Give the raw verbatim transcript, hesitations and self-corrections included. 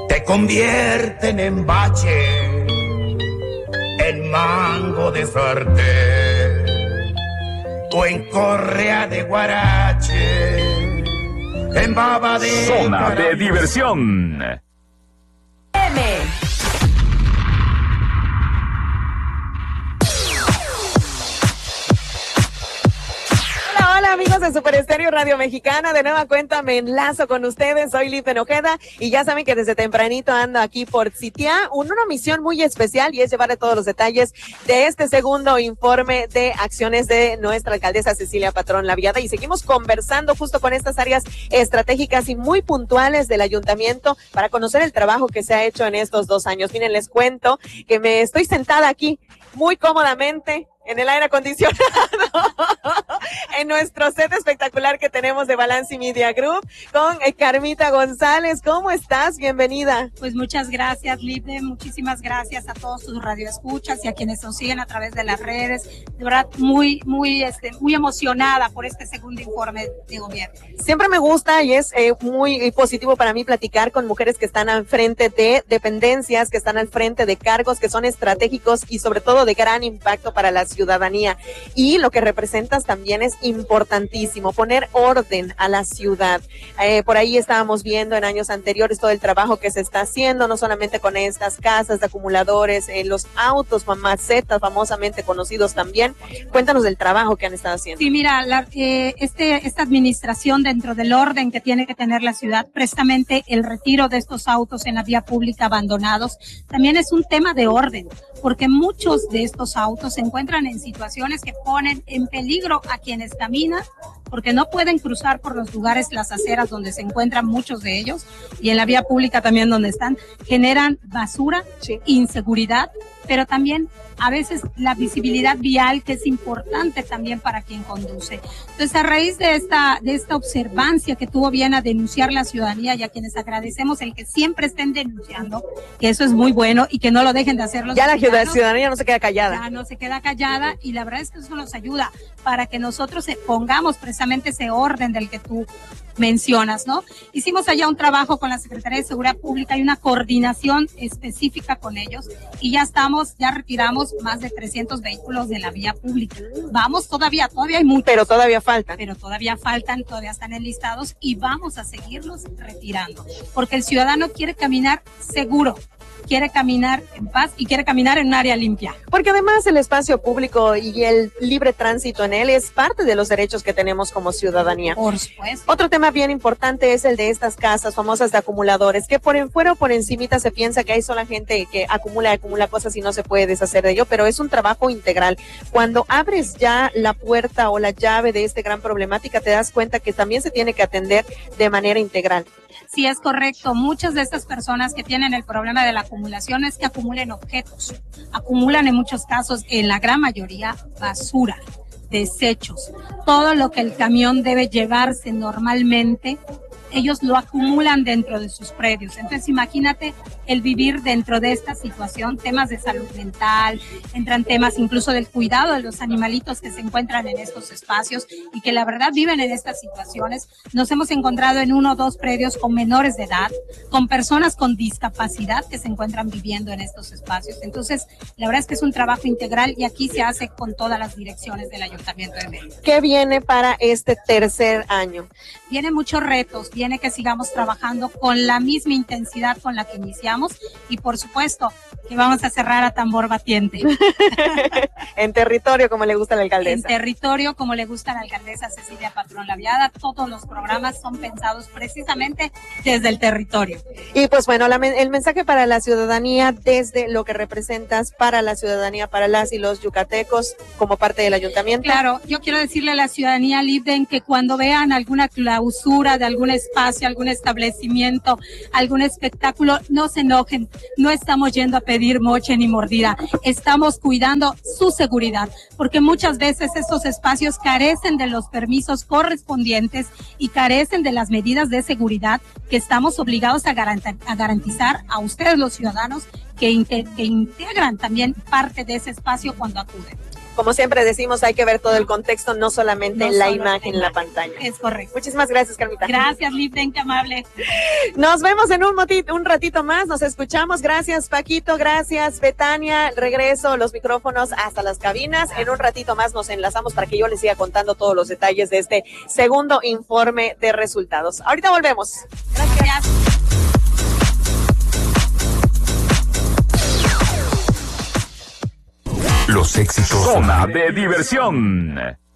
te convierten en bache, en mango de sartén o en correa de guarache, en baba de Zona de diversión. M. Hola amigos de Super Estéreo Radio Mexicana, de nueva cuenta me enlazo con ustedes, soy Liv Ojeda y ya saben que desde tempranito ando aquí por Sitia, una misión muy especial y es llevarle todos los detalles de este segundo informe de acciones de nuestra alcaldesa Cecilia Patrón Laviada y seguimos conversando justo con estas áreas estratégicas y muy puntuales del ayuntamiento para conocer el trabajo que se ha hecho en estos dos años. Miren, les cuento que me estoy sentada aquí muy cómodamente en el aire acondicionado, en nuestro set espectacular que tenemos de Balance Media Group, con eh, Carmita González. ¿Cómo estás? Bienvenida. Pues muchas gracias, Libre, muchísimas gracias a todos sus radioescuchas y a quienes nos siguen a través de las redes. De verdad, muy, muy, este, muy emocionada por este segundo informe de gobierno. Siempre me gusta y es eh, muy positivo para mí platicar con mujeres que están al frente de dependencias, que están al frente de cargos que son estratégicos y sobre todo de gran impacto para la ciudadanía. Y lo que representas también es importantísimo, poner orden a la ciudad. Eh, por ahí estábamos viendo en años anteriores todo el trabajo que se está haciendo, no solamente con estas casas de acumuladores, eh, los autos mamacetas famosamente conocidos también. Cuéntanos del trabajo que han estado haciendo. Sí, mira, la, eh, este, esta administración dentro del orden que tiene que tener la ciudad, precisamente el retiro de estos autos en la vía pública abandonados, también es un tema de orden, porque muchos de estos autos se encuentran en situaciones que ponen en peligro a quienes caminan, porque no pueden cruzar por los lugares, las aceras donde se encuentran muchos de ellos, y en la vía pública también donde están, generan basura, sí, inseguridad, pero también a veces la visibilidad vial, que es importante también para quien conduce. Entonces, a raíz de esta, de esta observancia que tuvo bien a denunciar la ciudadanía, y a quienes agradecemos el que siempre estén denunciando, que eso es muy bueno y que no lo dejen de hacer los Ya la ciudadanía no se queda callada. Ya no se queda callada, y la verdad es que eso nos ayuda para que nosotros pongamos precisamente ese orden del que tú mencionas, ¿no? Hicimos allá un trabajo con la Secretaría de Seguridad Pública y una coordinación específica con ellos, y ya estamos, ya retiramos más de trescientos vehículos de la vía pública. Vamos todavía, todavía hay muchos. Pero todavía faltan. Pero todavía faltan, todavía están enlistados y vamos a seguirlos retirando, porque el ciudadano quiere caminar seguro, quiere caminar en paz y quiere caminar en un área limpia. Porque además el espacio público y el libre tránsito en él es parte de los derechos que tenemos como ciudadanía. Por supuesto. Otro tema bien importante es el de estas casas famosas de acumuladores, que por en fuera o por encimita se piensa que hay sola gente que acumula, acumula cosas y no se puede deshacer de ello, pero es un trabajo integral. Cuando abres ya la puerta o la llave de esta gran problemática, te das cuenta que también se tiene que atender de manera integral. Sí, es correcto. Muchas de estas personas que tienen el problema de la acumulación es que acumulen objetos, acumulan en muchos casos, en la gran mayoría, basura, desechos, todo lo que el camión debe llevarse normalmente, ellos lo acumulan dentro de sus predios. Entonces imagínate el vivir dentro de esta situación, temas de salud mental, entran temas incluso del cuidado de los animalitos que se encuentran en estos espacios y que la verdad viven en estas situaciones. Nos hemos encontrado en uno o dos predios con menores de edad, con personas con discapacidad que se encuentran viviendo en estos espacios. Entonces, la verdad es que es un trabajo integral y aquí se hace con todas las direcciones del Ayuntamiento de Mérida. ¿Qué viene para este tercer año? Vienen muchos retos, viene que sigamos trabajando con la misma intensidad con la que iniciamos y por supuesto que vamos a cerrar a tambor batiente. En territorio como le gusta a la alcaldesa. En territorio como le gusta a la alcaldesa Cecilia Patrón Laviada, todos los programas son pensados precisamente desde el territorio. Y pues bueno, la, el mensaje para la ciudadanía desde lo que representas para la ciudadanía, para las y los yucatecos como parte del ayuntamiento. Claro, yo quiero decirle a la ciudadanía libre que cuando vean alguna clausura de algún espacio, algún establecimiento, algún espectáculo, no se enojen, no estamos yendo a pedir moche ni mordida, estamos cuidando su seguridad, porque muchas veces estos espacios carecen de los permisos correspondientes y carecen de las medidas de seguridad que estamos obligados a, garant- a garantizar a ustedes los ciudadanos que, inte- que integran también parte de ese espacio cuando acuden. como siempre decimos, hay que ver todo el contexto, no solamente No la solo imagen en la la pantalla. Es correcto. Muchísimas gracias, Carmita. Gracias, Lipten, qué amable. Nos vemos en un, motito, un ratito más, nos escuchamos. Gracias, Paquito, gracias, Betania. Regreso los micrófonos hasta las cabinas. En un ratito más nos enlazamos para que yo les siga contando todos los detalles de este segundo informe de resultados. Ahorita volvemos. Gracias. Los éxitos. Zona de diversión.